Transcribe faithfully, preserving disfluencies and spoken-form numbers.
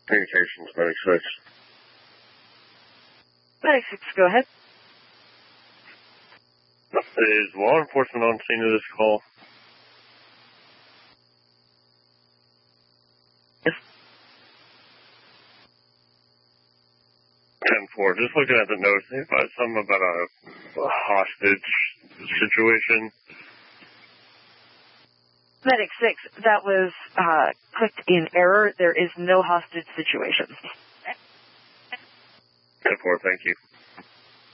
Communications, Medic six. Medic six, go ahead. Is law enforcement on scene of this call? Yes. ten four, just looking at the notes, they found something about a, a hostage situation. Medic six, that was uh, clicked in error. There is no hostage situation. ten four, thank you.